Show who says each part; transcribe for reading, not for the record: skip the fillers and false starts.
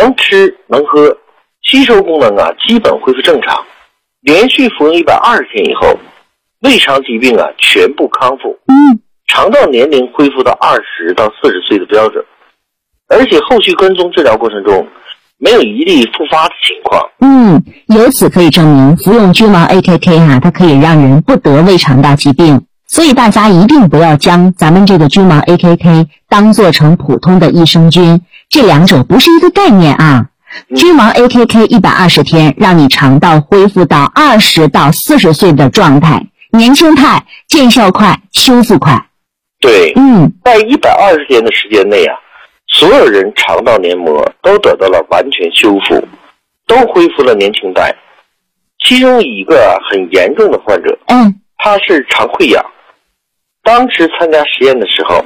Speaker 1: 能吃能喝，吸收功能基本恢复正常。连续服用120天以后，胃肠疾病全部康复，肠道年龄恢复到20到40岁的标准，而且后续跟踪治疗过程中没有一例复发的情况。
Speaker 2: 由此可以证明服用菌王 AKK 它可以让人不得胃肠道疾病。所以大家一定不要将咱们这个菌王 AKK 当做成普通的益生菌，这两者不是一个概念啊。菌王 AKK 120天让你肠道恢复到20到40岁的状态，年轻态，见效快，修复快。
Speaker 1: 对，在120天的时间内所有人肠道黏膜都得到了完全修复，都恢复了年轻态。其中一个很严重的患者，他是肠溃疡，当时参加实验的时候，